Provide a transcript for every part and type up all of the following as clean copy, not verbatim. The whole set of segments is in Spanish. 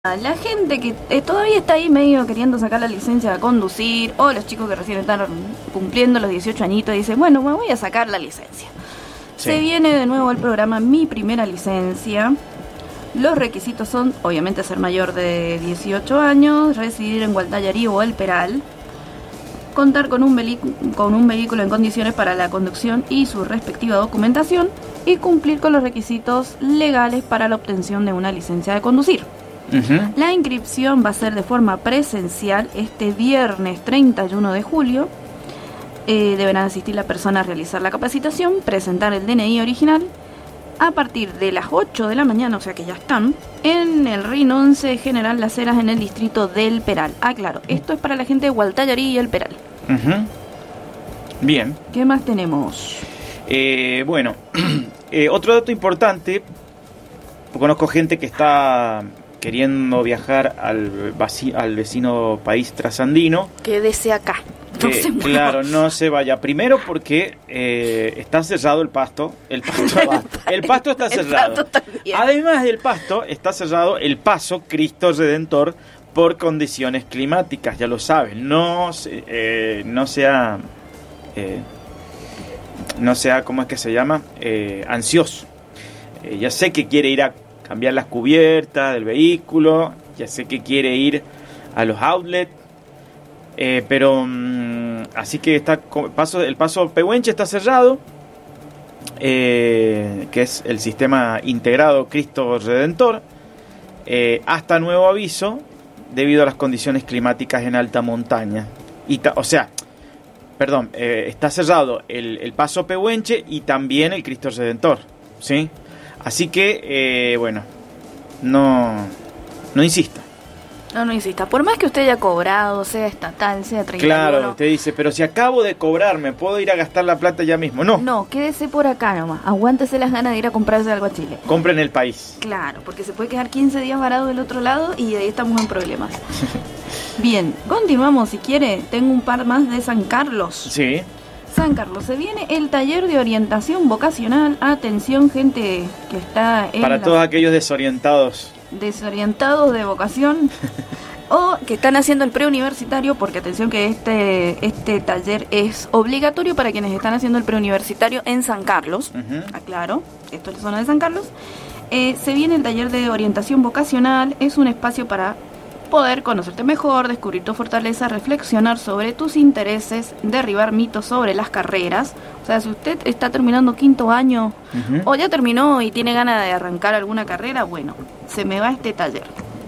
La gente que todavía está ahí medio queriendo sacar la licencia de conducir, o los chicos que recién están cumpliendo los 18 añitos y dicen, bueno, me voy a sacar la licencia. Sí. Se viene de nuevo el programa Mi Primera Licencia. Los requisitos son, obviamente, ser mayor de 18 años, residir en Gualtallarí o El Peral, contar con un vehículo en condiciones para la conducción y su respectiva documentación, y cumplir con los requisitos legales para la obtención de una licencia de conducir. Uh-huh. La inscripción va a ser de forma presencial este viernes 31 de julio. Deberán asistir la persona a realizar la capacitación, presentar el DNI original a partir de las 8 de la mañana, o sea que ya están, en el RIN 11 General Las Heras, en el distrito del Peral. Ah, claro, esto es para la gente de Gualtallarí y El Peral. Uh-huh. Bien. ¿Qué más tenemos? Bueno, otro dato importante, conozco gente que está queriendo viajar al vecino país trasandino. Quédese acá. Claro, no se vaya. Primero porque está cerrado el pasto. El pasto está cerrado. Además del pasto, está cerrado el paso Cristo Redentor por condiciones climáticas, ya lo saben. No sea, ¿cómo es que se llama? Ansioso. Ya sé que quiere ir a cambiar las cubiertas del vehículo, ya sé que quiere ir a los outlets, pero así que el paso Pehuenche está cerrado, que es el sistema integrado Cristo Redentor, hasta nuevo aviso, debido a las condiciones climáticas en alta montaña. Está cerrado el paso Pehuenche y también el Cristo Redentor, ¿sí? Así que, no insista. No insista. Por más que usted haya cobrado, sea estatal, sea 31. Claro, usted dice, pero si acabo de cobrar, ¿me puedo ir a gastar la plata ya mismo? No, quédese por acá nomás. Aguántese las ganas de ir a comprarse algo a Chile. Compre en el país. Claro, porque se puede quedar 15 días varado del otro lado y ahí estamos en problemas. Bien, continuamos si quiere. Tengo un par más de San Carlos. Sí. San Carlos, se viene el taller de orientación vocacional. Atención, gente que está para todos aquellos desorientados de vocación o que están haciendo el preuniversitario, porque atención que este taller es obligatorio para quienes están haciendo el preuniversitario en San Carlos. Uh-huh. Aclaro, esto es la zona de San Carlos. Se viene el taller de orientación vocacional. Es un espacio para poder conocerte mejor, descubrir tu fortaleza, reflexionar sobre tus intereses, derribar mitos sobre las carreras. O sea, si usted está terminando quinto año, uh-huh, o ya terminó y tiene ganas de arrancar alguna carrera, bueno, se me va este taller.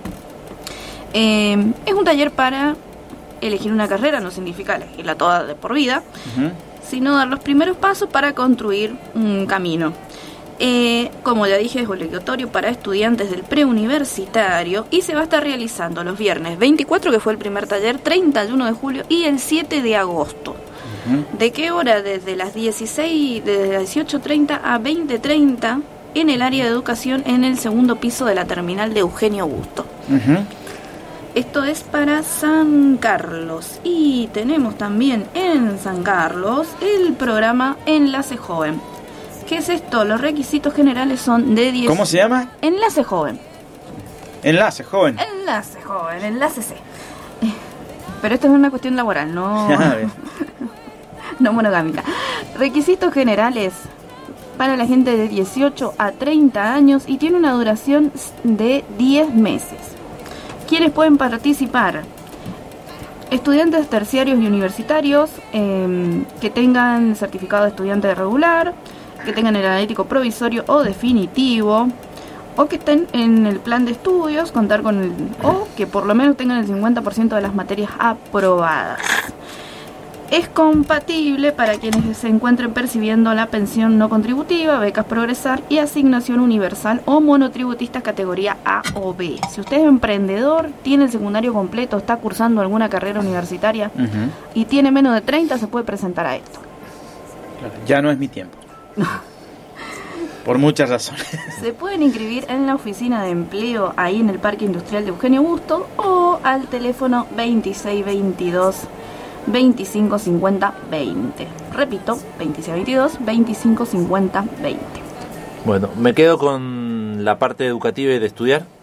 Es un taller para elegir una carrera, no significa elegirla toda de por vida, uh-huh, sino dar los primeros pasos para construir un camino. Como ya dije, es obligatorio para estudiantes del preuniversitario y se va a estar realizando los viernes 24, que fue el primer taller, 31 de julio y el 7 de agosto. Uh-huh. ¿De qué hora? Desde las 18:30 a 20:30 en el área de educación, en el segundo piso de la terminal de Eugenio Augusto. Uh-huh. Esto es para San Carlos. Y tenemos también en San Carlos el programa Enlace Joven. ¿Qué es esto? Los requisitos generales son de 10... ¿Cómo se llama? Enlace Joven. Enlace Joven. Enlace C. Pero esto es una cuestión laboral, no monogámica. Requisitos generales para la gente de 18 a 30 años y tiene una duración de 10 meses. ¿Quiénes pueden participar? Estudiantes terciarios y universitarios que tengan certificado de estudiante regular, que tengan el analítico provisorio o definitivo, o que estén en el plan de estudios, o que por lo menos tengan el 50% de las materias aprobadas. Es compatible para quienes se encuentren percibiendo la pensión no contributiva, becas Progresar y asignación universal o monotributistas categoría A o B. Si usted es emprendedor, tiene el secundario completo, está cursando alguna carrera universitaria, uh-huh, y tiene menos de 30, se puede presentar a esto. Claro, ya no es mi tiempo. Por muchas razones. Se pueden inscribir en la oficina de empleo ahí en el Parque Industrial de Eugenio Augusto o al teléfono 2622 2550 20. Repito, 2622 2550 20. Bueno, me quedo con la parte educativa y de estudiar.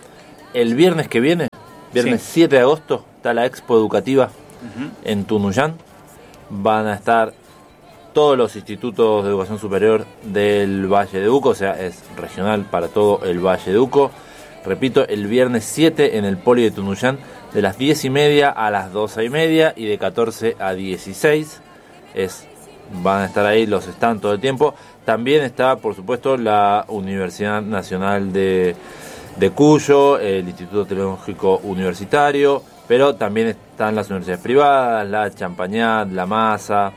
el viernes que viene, viernes 7 de agosto, está la Expo Educativa en Tunuyán. Van a estar todos los institutos de educación superior del Valle de Uco, o sea, es regional para todo el Valle de Uco. Repito, el viernes 7 en el Poli de Tunuyán, de las 10:30 a las 12:30 y de 14 a 16. Van a estar ahí los stands todo el tiempo. También está, por supuesto, la Universidad Nacional de Cuyo, el Instituto Tecnológico Universitario, pero también están las universidades privadas, la Champagnat, la Massa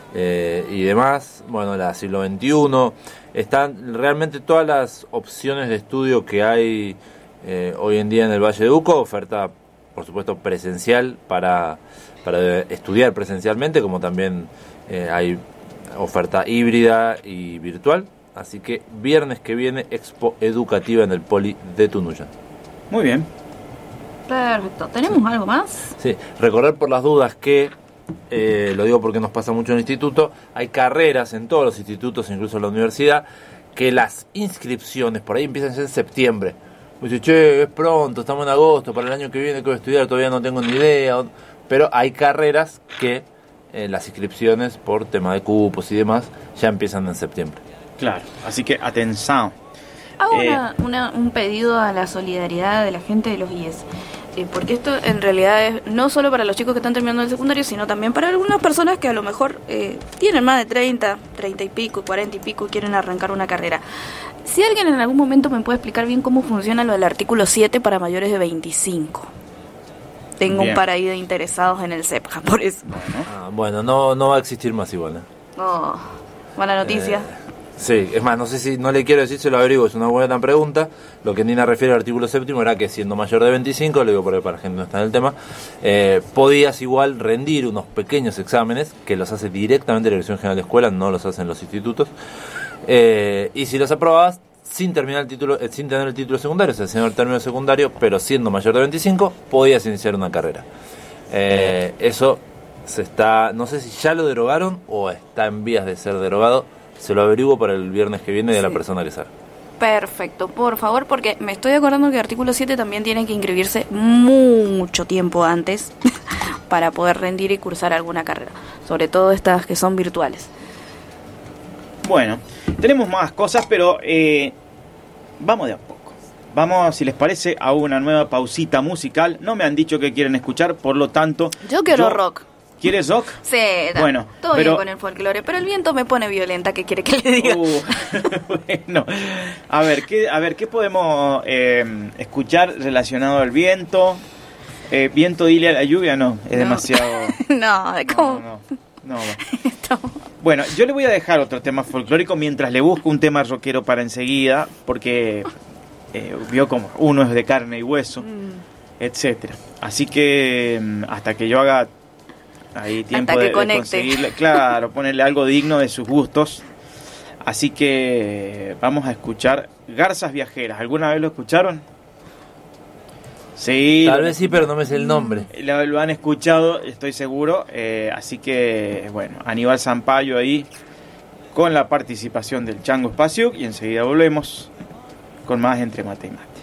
y demás, bueno, la Siglo XXI. Están realmente todas las opciones de estudio que hay hoy en día en el Valle de Uco, oferta, por supuesto, presencial para estudiar presencialmente, como también hay oferta híbrida y virtual. Así que viernes que viene, Expo Educativa en el Poli de Tunuyán. Muy bien. Perfecto. ¿Tenemos algo más? Sí, recordar por las dudas que, lo digo porque nos pasa mucho en el instituto, hay carreras en todos los institutos, incluso en la universidad, que las inscripciones por ahí empiezan en septiembre. Me dice, che, es pronto, estamos en agosto, para el año que viene que voy a estudiar, todavía no tengo ni idea. Pero hay carreras que las inscripciones por tema de cupos y demás ya empiezan en septiembre. Claro, así que atención. Hago un pedido a la solidaridad de la gente de los IES. Porque esto en realidad es no solo para los chicos que están terminando el secundario, sino también para algunas personas que a lo mejor tienen más de 30 y pico, 40 y pico, quieren arrancar una carrera. Si alguien en algún momento me puede explicar bien cómo funciona lo del artículo 7 para mayores de 25. Tengo un par ahí de interesados en el CEPJA, por eso. Bueno, no va a existir más igual. Oh, mala noticia. Sí, es más, no sé si no le quiero decir, se lo averiguo, es una buena pregunta. Lo que Nina refiere al artículo 7 era que siendo mayor de 25, le digo por ahí para la gente que no está en el tema, podías igual rendir unos pequeños exámenes que los hace directamente la Dirección General de Escuelas, no los hacen los institutos, y si los aprobabas sin terminar el título, sin tener el título secundario, o sea, sin el término secundario, pero siendo mayor de 25, podías iniciar una carrera. Eso no sé si ya lo derogaron o está en vías de ser derogado. Se lo averiguo para el viernes que viene de la persona que sabe. Perfecto, por favor, porque me estoy acordando que el artículo 7 también tiene que inscribirse mucho tiempo antes para poder rendir y cursar alguna carrera, sobre todo estas que son virtuales. Bueno, tenemos más cosas, pero vamos de a poco. Vamos, si les parece, a una nueva pausita musical. No me han dicho que quieren escuchar, por lo tanto... Yo quiero rock. ¿Quieres rock? Sí, bueno, todo bien con el folclore, pero el viento me pone violenta, ¿qué quiere que le diga? Bueno, a ver, ¿qué podemos escuchar relacionado al viento? Viento, dile a la lluvia, no, es demasiado... No, es como... No. Bueno, yo le voy a dejar otro tema folclórico mientras le busco un tema rockero para enseguida, porque vio como uno es de carne y hueso, etcétera. Así que hasta que yo haga... Ahí tiempo de conseguirle, claro, ponerle algo digno de sus gustos. Así que vamos a escuchar Garzas Viajeras. ¿Alguna vez lo escucharon? Sí. Tal vez sí, pero no me sé el nombre. Lo han escuchado, estoy seguro. Así que, bueno, Aníbal Sampaio ahí con la participación del Chango Spasiuk y enseguida volvemos con más Entre Mate y Mate.